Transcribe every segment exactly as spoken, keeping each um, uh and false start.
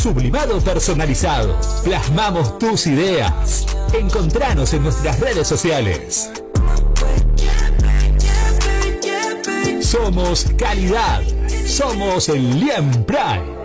Sublimado personalizado. Plasmamos tus ideas. Encontranos en nuestras redes sociales. Somos calidad. Somos el Liem Pride.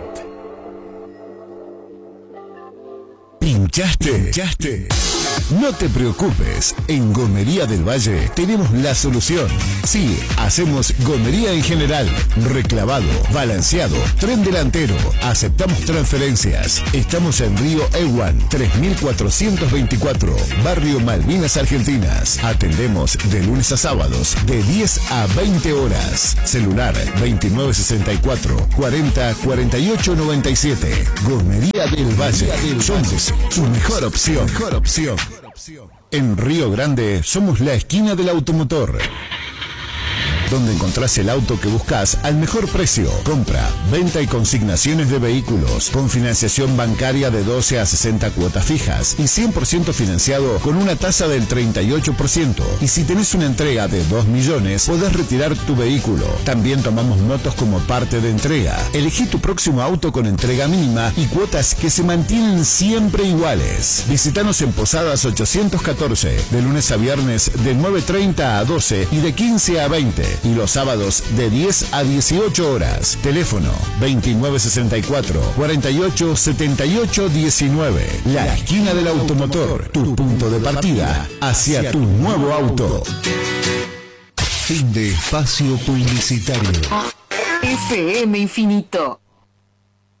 ¿Pinchaste? ¿Pinchaste? No te preocupes, en Gomería del Valle tenemos la solución. Sí, hacemos gomería en general, reclavado, balanceado, tren delantero, aceptamos transferencias. Estamos en Río Ewan, tres mil cuatrocientos veinticuatro, Barrio Malvinas Argentinas. Atendemos de lunes a sábados, de diez a veinte horas. Celular veintinueve sesenta y cuatro, cuarenta, cuarenta y ocho noventa y siete. Gomería del Valle, somos tu mejor opción. Mejor opción. En Río Grande somos la esquina del automotor, donde encontrás el auto que buscas al mejor precio. Compra, venta y consignaciones de vehículos con financiación bancaria de doce a sesenta cuotas fijas y cien por ciento financiado con una tasa del treinta y ocho por ciento. Y si tenés una entrega de dos millones, podés retirar tu vehículo. También tomamos motos como parte de entrega. Elegí tu próximo auto con entrega mínima y cuotas que se mantienen siempre iguales. Visítanos en Posadas ochocientos catorce, de lunes a viernes de nueve treinta a doce y de quince a veinte. Y los sábados de diez a dieciocho horas. Teléfono veintinueve sesenta y cuatro, cuarenta y ocho setenta y ocho diecinueve. La esquina del automotor, tu punto de partida hacia tu nuevo auto. Fin de espacio publicitario. F M Infinito.